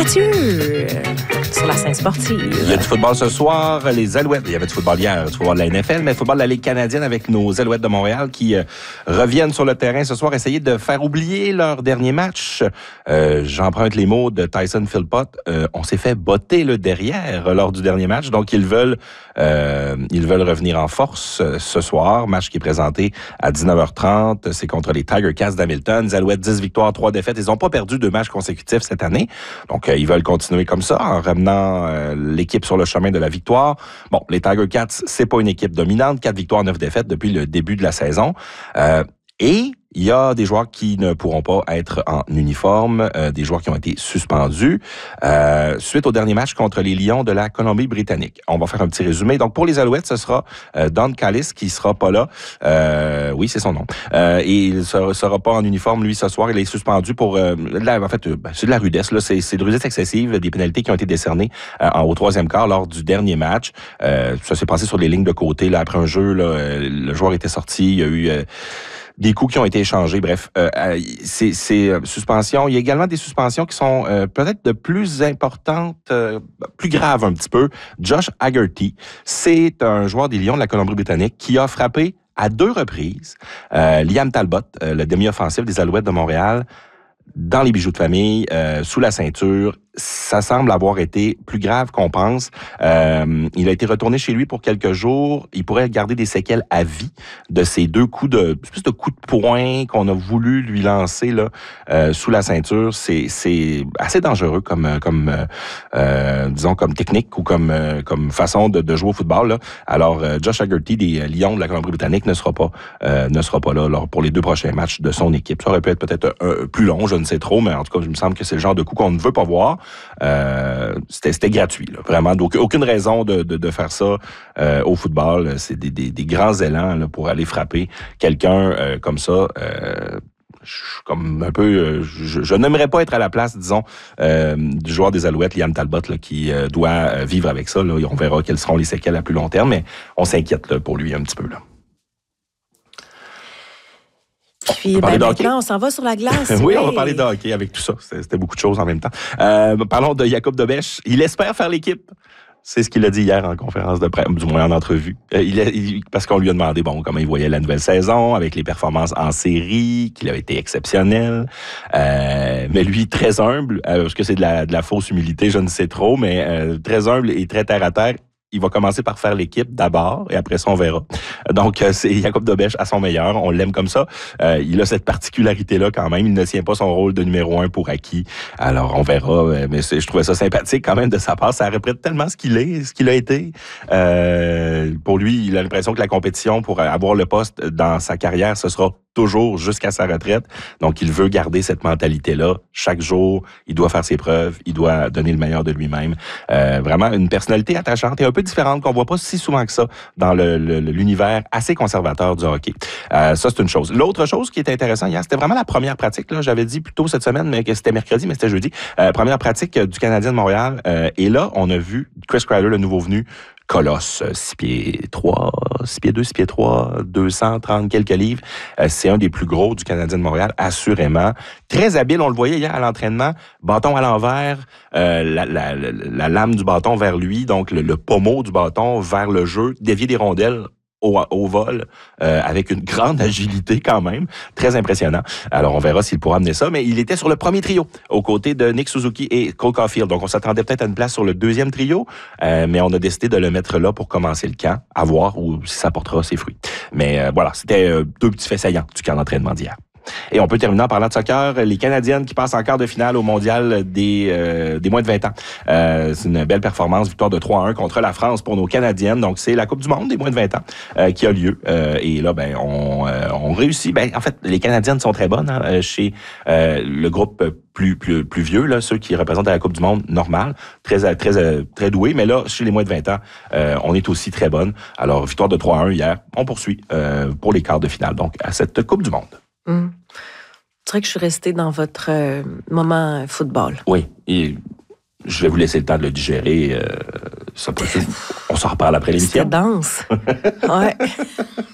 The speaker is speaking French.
Mathieu, sur la scène sportive. Il y a du football ce soir, les Alouettes. Il y avait du football hier, du football de la NFL, mais football de la Ligue canadienne avec nos Alouettes de Montréal qui reviennent sur le terrain ce soir, essayer de faire oublier leur dernier match. J'emprunte les mots de Tyson Philpott. On s'est fait botter le derrière lors du dernier match, donc ils veulent revenir en force ce soir. Match qui est présenté à 19h30. C'est contre les Tiger Cats d'Hamilton. Les Alouettes, 10 victoires, 3 défaites. Ils n'ont pas perdu 2 matchs consécutifs cette année. Donc, ils veulent continuer comme ça en ramenant l'équipe sur le chemin de la victoire. Bon, les Tiger Cats, c'est pas une équipe dominante. 4 victoires, 9 défaites depuis le début de la saison. Et il y a des joueurs qui ne pourront pas être en uniforme, des joueurs qui ont été suspendus suite au dernier match contre les Lions de la Colombie-Britannique. On va faire un petit résumé. Donc, pour les Alouettes, ce sera Don Callis qui sera pas là. Oui, c'est son nom. Et il sera pas en uniforme, lui, ce soir. Il est suspendu pour... c'est de la rudesse. Là. C'est de rudesse excessive, des pénalités qui ont été décernées au 3e quart lors du dernier match. Ça s'est passé sur les lignes de côté. Là, après un jeu, là, le joueur était sorti. Il y a eu... des coups qui ont été échangés. Bref, c'est suspensions. Il y a également des suspensions qui sont peut-être de plus importantes, plus graves un petit peu. Josh Haggerty, c'est un joueur des Lions de la Colombie-Britannique qui a frappé à 2 reprises Liam Talbot, le demi-offensif des Alouettes de Montréal, dans les bijoux de famille, sous la ceinture. Ça semble avoir été plus grave qu'on pense. Il a été retourné chez lui pour quelques jours. Il pourrait garder des séquelles à vie de ces 2 coups de poing qu'on a voulu lui lancer là sous la ceinture. C'est assez dangereux comme technique ou comme façon de jouer au football là. Alors Josh Haggerty des Lions de la Colombie-Britannique ne sera pas là pour les 2 prochains matchs de son équipe. Ça aurait pu être peut-être plus long, je ne sais trop, mais en tout cas, il me semble que c'est le genre de coup qu'on ne veut pas voir. C'était gratuit, là, vraiment. Donc, aucune raison de faire ça au football. C'est des grands élans là, pour aller frapper quelqu'un comme ça. Je n'aimerais pas être à la place, disons, du joueur des Alouettes, Liam Talbot, là, qui doit vivre avec ça. Là. On verra quelles seront les séquelles à plus long terme, mais on s'inquiète là, pour lui un petit peu. Là. Puis maintenant, on s'en va sur la glace. Oui, on va parler de hockey avec tout ça. C'était beaucoup de choses en même temps. Parlons de Jakub Dobeš. Il espère faire l'équipe. C'est ce qu'il a dit hier en conférence de presse, du moins en entrevue. Parce qu'on lui a demandé comment il voyait la nouvelle saison, avec les performances en série, qu'il avait été exceptionnel. Mais lui, très humble, parce que c'est de la fausse humilité, je ne sais trop, mais très humble et très terre à terre. Il va commencer par faire l'équipe d'abord et après ça, on verra. Donc, c'est Jakub Dobeš à son meilleur. On l'aime comme ça. Il a cette particularité-là quand même. Il ne tient pas son rôle de numéro 1 pour acquis. Alors, on verra. Mais je trouvais ça sympathique quand même de sa part. Ça répète tellement ce qu'il est, ce qu'il a été. Pour lui, il a l'impression que la compétition pour avoir le poste dans sa carrière, ce sera toujours jusqu'à sa retraite. Donc, il veut garder cette mentalité-là. Chaque jour, il doit faire ses preuves. Il doit donner le meilleur de lui-même. Vraiment, une personnalité attachante et un peu différente qu'on voit pas si souvent que ça dans l'univers assez conservateur du hockey. Ça, c'est une chose. L'autre chose qui est intéressante hier, c'était vraiment la première pratique. Là, j'avais dit plus tôt cette semaine, mais que c'était mercredi, mais c'était jeudi. Première pratique du Canadien de Montréal. Et là, on a vu Chris Kreider, le nouveau venu, colosse, 6 pieds 3, 6 pieds 2, 6 pieds 3, 230 quelques livres. C'est un des plus gros du Canadien de Montréal, assurément. Très habile, on le voyait hier à l'entraînement. Bâton à l'envers, la lame du bâton vers lui, donc le pommeau du bâton vers le jeu, dévier des rondelles au vol, avec une grande agilité quand même. Très impressionnant. Alors, on verra s'il pourra amener ça. Mais il était sur le premier trio, aux côtés de Nick Suzuki et Cole Caulfield. Donc, on s'attendait peut-être à une place sur le 2e trio, mais on a décidé de le mettre là pour commencer le camp, à voir si ça portera ses fruits. Mais voilà, c'était 2 petits faits saillants du camp d'entraînement d'hier. Et on peut terminer en parlant de soccer. Les Canadiennes qui passent en quart de finale au mondial des moins de 20 ans. C'est une belle performance, victoire de 3-1 contre la France pour nos Canadiennes. Donc, c'est la Coupe du monde des moins de 20 ans qui a lieu. Et là, on réussit. En fait, les Canadiennes sont très bonnes chez le groupe plus vieux, là, ceux qui représentent la Coupe du monde normale, très doués. Mais là, chez les moins de 20 ans, on est aussi très bonne. Alors, victoire de 3-1 hier. On poursuit pour les quarts de finale, donc, à cette Coupe du monde. C'est vrai que je suis restée dans votre moment football. Oui, et je vais vous laisser le temps de le digérer. On s'en reparle après l'émission. C'était dense. Ouais.